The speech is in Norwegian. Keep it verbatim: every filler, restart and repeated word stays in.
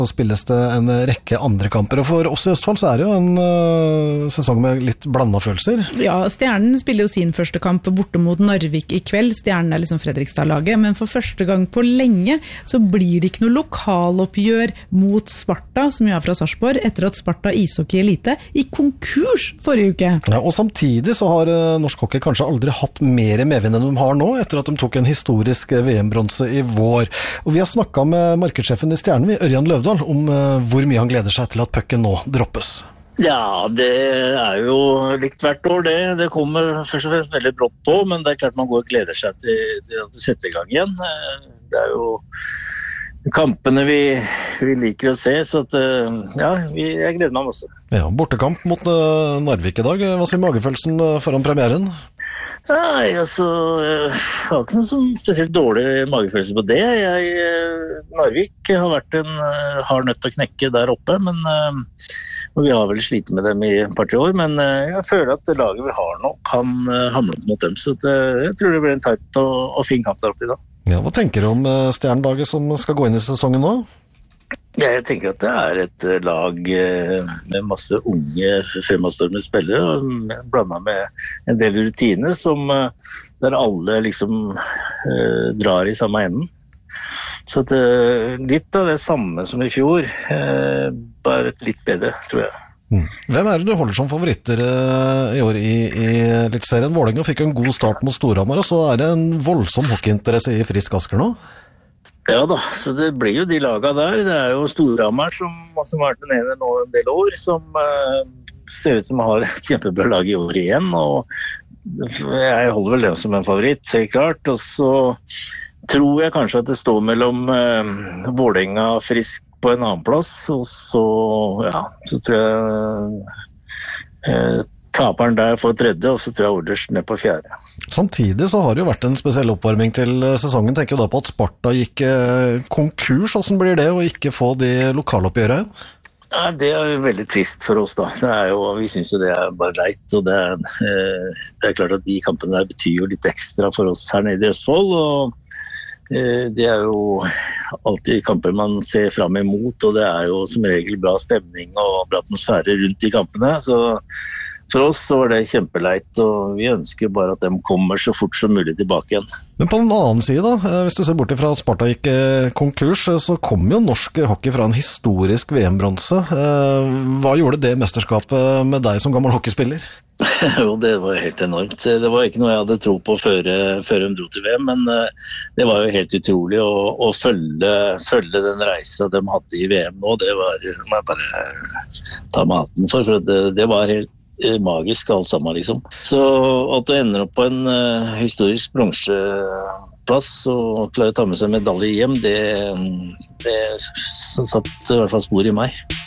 Så spilles det en rekke andre kamper, og for oss i Østfold så er det jo en uh, sesong med litt blandet følelser. Ja, Stjernen spiller jo sin første kamp borte mot Narvik i kveld. Stjernen er liksom Fredrikstad-laget, men for første gang på lenge så blir det ikke noe lokaloppgjør mot Sparta, som jo er fra Sarpsborg, etter at Sparta Ishockey Elite i konkurs forrige uke. Ja, og samtidig så har uh, norsk hockey kanskje aldri hatt mer medvind enn de har nå, etter at de tok en historisk V M-bronse i vår. Og vi har snakket med markedssjefen i Stjernen, Ørjan Løvdahl, om uh, hvor mye han gleder seg til at pucken nå droppes. Ja, det er jo likt hvert år det. Det kommer først og fremst veldig brått på, men det er klart man går og gleder seg til, til at det setter i gang igjen. Det er jo kampene vi, vi liker å se, så at, ja, vi, jeg gleder meg masse. Ja, bortekamp mot uh, Narvik i dag. Hva sier magefølelsen foran premieren? Nei, altså, jeg har ikke noen sånn spesielt dårlig magefølelse på det. Jeg, Narvik har vært en hard nøtt å knekke der oppe, men og vi har vel slitt med dem i et par år, men jeg føler at det laget vi har nå kan hamle opp mot dem, så det, jeg tror det blir en teit og, og fin kamp der oppe i dag. Ja, hva tenker du om Stjernelaget som skal gå inn i sesongen nå? Jeg tenker at det er et lag med masse unge fremadstormende spillere, blandet med en del rutiner som, der alle liksom eh, drar i samme enden. Så det, litt av det samme som i fjor, eh, bare litt bedre, tror jeg. Mm. Hvem er det du holder som favoritter eh, i år i, i Eliteserien? Vålerenga fikk en god start mot Storhamar, og så er det en voldsom hockeyinteresse i Frisk Asker nå? Ja da, så det blir jo de lagene der. Det er jo Storhamar som, som har vært den ene nå en del år, som uh, ser ut som har et kjempebra lag i år igjen, og jeg holder vel det som en favoritt, helt klart. Og så tror jeg kanskje at det står mellom uh, Vålerenga Frisk på en annen plass, og så, ja, så tror jeg uh, taperen der får tredje, og så tror jeg Orders ned på fjerde. Samtidig så har det jo vært en spesiell oppvarming til sesongen. Tenker jo da på at Sparta gikk eh, konkurs. Hvordan blir det å ikke få de lokaloppgjørene? Ja, det er jo veldig trist for oss da. Det er jo, vi synes jo det er bare leit, og det er, eh, det er klart at de kampene der betyr jo litt ekstra for oss her nede i Østfold, og eh, det er jo alltid kamper man ser frem imot, og det er jo som regel bra stemning og bra atmosfære rundt de kampene, så for oss så var det kjempeleit, og vi ønsker bare at de kommer så fort som mulig tilbake igjen. Men på den annen side da, hvis du ser bort fra at Sparta gikk konkurs, så kom jo norsk hockey fra en historisk V M-bronse. Hva gjorde det mesterskapet med deg som gammel hockeyspiller? Jo, det var helt enormt. Det var ikke noe jeg hadde tro på før, før de dro til V M, men det var jo helt utrolig å, å følge, følge den reisa de hadde i V M nå. Det var, må jeg bare ta med hatten for, for det, det var helt magisk alt sammen liksom. Så at du ender opp på en uh, historisk bronseplass og klarer å ta med seg medalje hjem, det, det satt i hvert fall spor i meg.